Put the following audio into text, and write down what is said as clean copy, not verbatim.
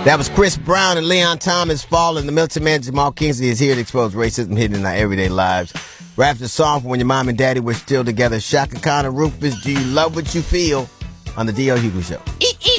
That was Chris Brown and Leon Thomas falling. The military man Jamal Kingsley is here to expose racism hidden in our everyday lives. Raps the song for when your mom and daddy were still together. Shaka Khan and Rufus, do you love what you feel? On the D.L. Hughley Show.